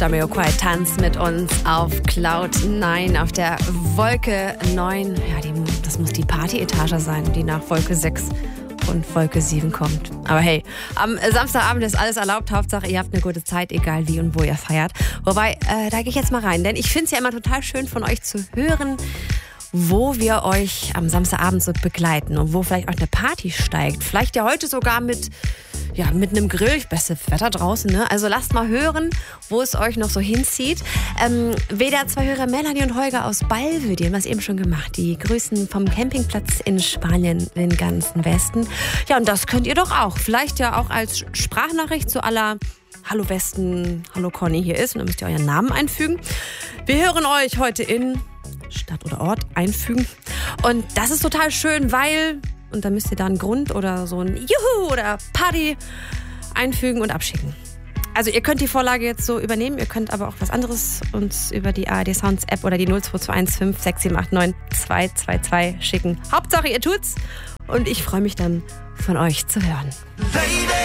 Jamiroquai tanzt mit uns auf Cloud 9, auf der Wolke 9. Ja, das muss die Partyetage sein, die nach Wolke 6 und Wolke 7 kommt. Aber hey, am Samstagabend ist alles erlaubt. Hauptsache, ihr habt eine gute Zeit, egal wie und wo ihr feiert. Wobei, da gehe ich jetzt mal rein, denn ich finde es ja immer total schön von euch zu hören, wo wir euch am Samstagabend so begleiten und wo vielleicht auch eine Party steigt. Vielleicht ja heute sogar mit einem Grill, bestes Wetter draußen, ne? Also lasst mal hören, wo es euch noch so hinzieht. WDR 2 Hörer Melanie und Holger aus Ballwö, die haben das eben schon gemacht. Die grüßen vom Campingplatz in Spanien den ganzen Westen. Ja, und das könnt ihr doch auch. Vielleicht ja auch als Sprachnachricht zu aller Hallo Westen, Hallo Conny hier ist. Und dann müsst ihr euren Namen einfügen. Wir hören euch heute in Stadt oder Ort einfügen. Und das ist total schön, weil... Und dann müsst ihr da einen Grund oder so ein Juhu oder Party einfügen und abschicken. Also ihr könnt die Vorlage jetzt so übernehmen, ihr könnt aber auch was anderes uns über die ARD Sounds App oder die 02215 6789 222 schicken. Hauptsache ihr tut's und ich freue mich dann von euch zu hören.